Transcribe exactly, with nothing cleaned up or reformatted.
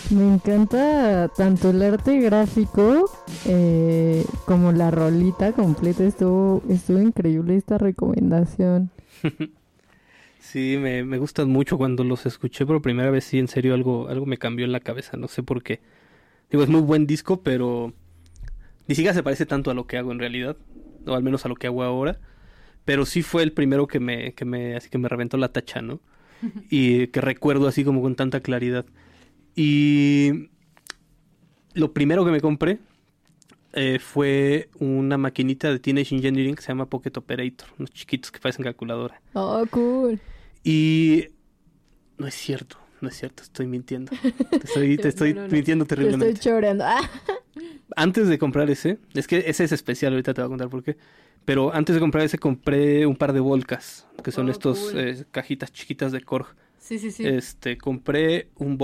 Me encanta tanto el arte gráfico eh, como la rolita completa. Estuvo, estuvo increíble esta recomendación. Sí, me, me gustan mucho. Cuando los escuché por primera vez, sí, en serio, algo, algo me cambió en la cabeza, no sé por qué. Digo, es muy buen disco, pero ni siquiera se parece tanto a lo que hago en realidad, o al menos a lo que hago ahora. Pero sí fue el primero que me, que me, así que me reventó la tacha, ¿no? Y que recuerdo así como con tanta claridad. Y lo primero que me compré eh, fue una maquinita de Teenage Engineering que se llama Pocket Operator, unos chiquitos que parecen calculadora. Oh, cool. Y no es cierto, no es cierto, estoy mintiendo. Te estoy, te estoy No, no, no. mintiendo Te estoy terriblemente. choreando. Ah. Antes de comprar ese, es que ese es especial, ahorita te voy a contar por qué. Pero antes de comprar ese compré un par de Volcas, que son Oh, estos cool. eh, cajitas chiquitas de Korg. Sí, sí, sí. Este, compré un